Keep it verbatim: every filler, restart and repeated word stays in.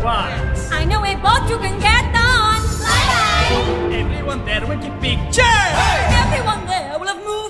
What? I know a boat you can get on. Everyone there will keep picture.